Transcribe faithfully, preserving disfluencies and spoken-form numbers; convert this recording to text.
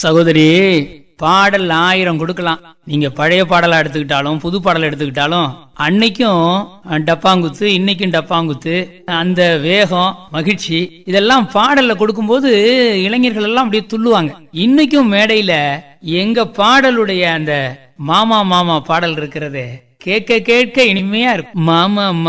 சகோதரி, பாடல் ஆயிரம் கொடுக்கலாம். நீங்க பழைய பாடலா எடுத்துக்கிட்டாலும் புது பாடல் எடுத்துக்கிட்டாலும் அன்னைக்கும் டப்பாங்குத்து, இன்னைக்கும் டப்பாங்குத்து, அந்த வேகம், மகிழ்ச்சி இதெல்லாம் பாடல்ல கொடுக்கும்போது இளைஞர்கள் எல்லாம் அப்படியே துள்ளுவாங்க. இன்னைக்கும் மேடையில எங்க பாடலுடைய அந்த மாமா மாமா பாடல் இருக்கிறது கேட்க கேட்க இனிமையா இருக்கும். மாமா